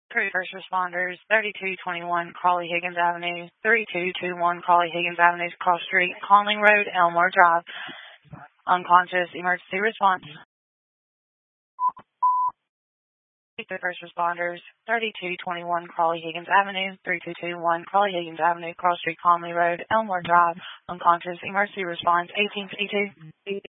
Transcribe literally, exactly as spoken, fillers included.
Three first responders, thirty-two twenty-one Crawley Higgins Avenue, thirty-two twenty-one Crawley Higgins Avenue, Cross Street, Conling Road, Elmore Drive. Unconscious, emergency response. The first responders, thirty-two twenty-one Crawley Higgins Avenue, thirty-two twenty-one Crawley Higgins Avenue, Cross Street, Conley Road, Elmore Drive. Unconscious, emergency response, eighteen fifty-two.